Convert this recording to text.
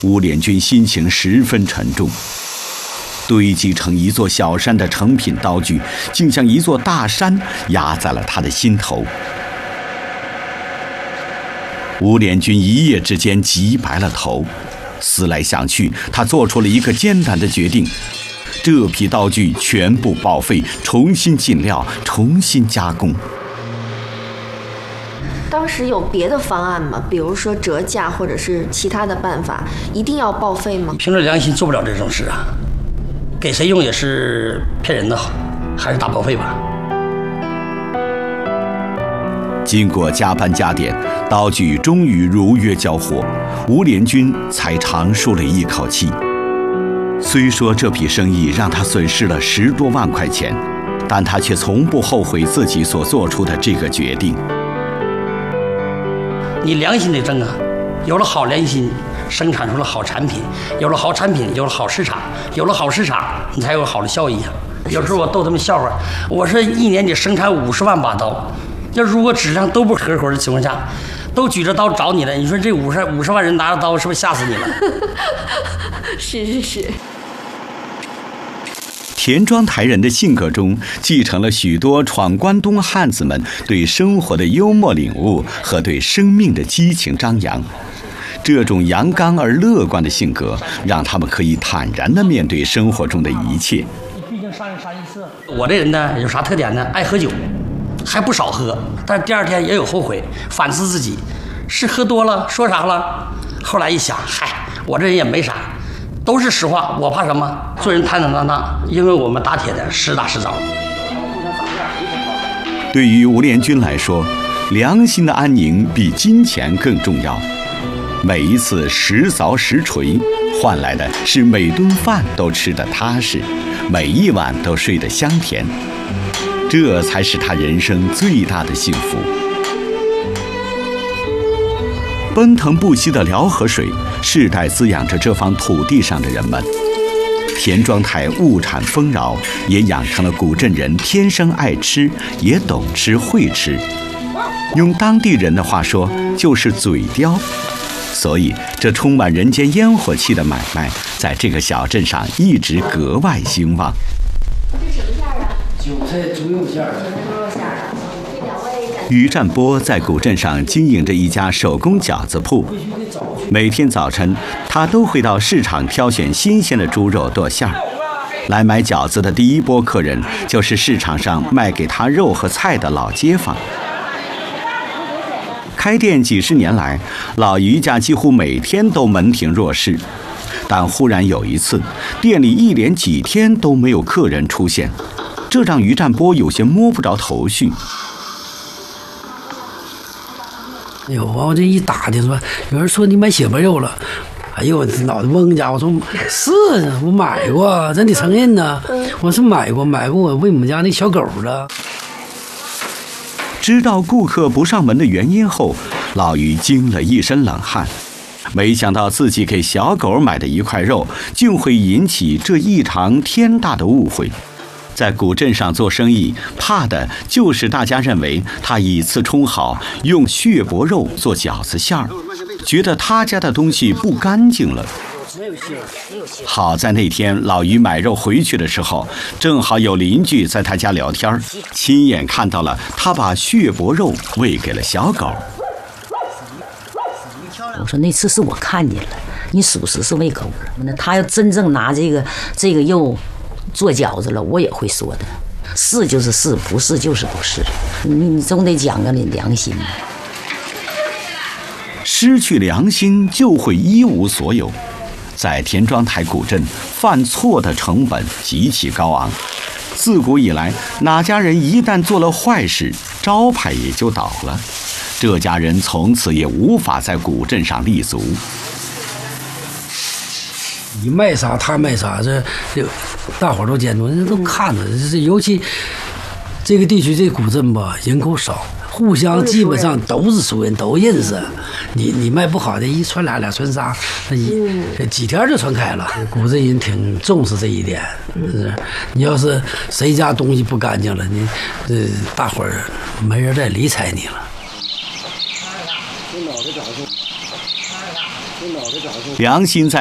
吴连军心情十分沉重。堆积成一座小山的成品刀具，竟像一座大山压在了他的心头。吴连军一夜之间急白了头，思来想去，他做出了一个艰难的决定：这批刀具全部报废，重新进料，重新加工。 当时有别的方案吗？比如说折价，或者是其他的办法？一定要报废吗？ 凭着良心做不了这种事啊，给谁用也是骗人的，还是打报废吧。 经过加班加点，刀具终于如约交货，吴连军才长舒了一口气。虽说这笔生意让他损失了10多万块钱，但他却从不后悔自己所做出的这个决定。 你良心得正啊，有了好良心，生产出了好产品，有了好产品，有了好市场，有了好市场，你才有好的效益啊。有时候我逗他们笑话，我说一年得生产50万把刀，要如果质量都不合格的情况下，都举着刀找你了，你说这50万人拿着刀，是不是吓死你了？ 是。 田庄台人的性格中继承了许多闯关东汉子们对生活的幽默领悟和对生命的激情张扬。这种阳刚而乐观的性格，让他们可以坦然地面对生活中的一切。 毕竟杀人杀一次。我这人呢，有啥特点呢？爱喝酒，还不少喝，但是第二天也有后悔，反思自己，是喝多了，说啥了？后来一想，嗨，我这人也没啥。都是实话，我怕什么？做人坦坦荡荡，因为我们打铁的实打实凿。 对于吴连军来说，良心的安宁比金钱更重要。每一次实凿实锤，换来的是每顿饭都吃得踏实，每一晚都睡得香甜。这才是他人生最大的幸福。奔腾不息的辽河水，世代滋养着这方土地上的人们。田庄台物产丰饶，也养成了古镇人天生爱吃，也懂吃会吃。用当地人的话说，就是嘴刁。所以，这充满人间烟火气的买卖，在这个小镇上一直格外兴旺。 这什么馅儿啊？ 韭菜猪肉馅儿。 于占波在古镇上经营着一家手工饺子铺，每天早晨他都会到市场挑选新鲜的猪肉剁馅儿。来买饺子的第一波客人就是市场上卖给他肉和菜的老街坊。开店几十年来，老于家几乎每天都门庭若市，但忽然有一次，店里一连几天都没有客人出现，这让于占波有些摸不着头绪。 有啊，我这一打听说，有人说你买血白肉了，哎呦，我脑袋嗡家伙，我说是啊，我买过，这得承认呢。我是买过，我喂我们家那小狗了。 知道顾客不上门的原因后，老于惊了一身冷汗，没想到自己给小狗买的一块肉，竟会引起这异常天大的误会。在古镇上做生意，怕的就是大家认为他以次充好，用血脖肉做饺子馅儿，觉得他家的东西不干净了。好在那天老于买肉回去的时候，正好有邻居在他家聊天，亲眼看到了他把血脖肉喂给了小狗。 我说那次是我看见了，你属实是喂狗了。那他要真正拿这个肉做饺子了，我也会说的，是就是是，不是就是不是，你总得讲个良心。 失去良心就会一无所有。在田庄台古镇，犯错的成本极其高昂。自古以来，哪家人一旦做了坏事，招牌也就倒了，这家人从此也无法在古镇上立足。 你卖啥他卖啥，这大伙儿都监督，人都看着。这尤其这个地区这古镇吧，人口少，互相基本上都是熟人，都认识。你卖不好的，一传俩，俩传仨，几天就传开了。古镇人挺重视这一点，是你要是谁家东西不干净了，你大伙儿没人再理睬你了。 良心在